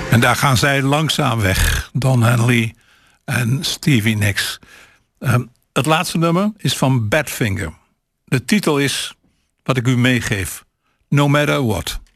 En daar gaan zij langzaam weg. Don Henley en Stevie Nicks. Het laatste nummer is van Badfinger. De titel is, wat ik u meegeef, No Matter What.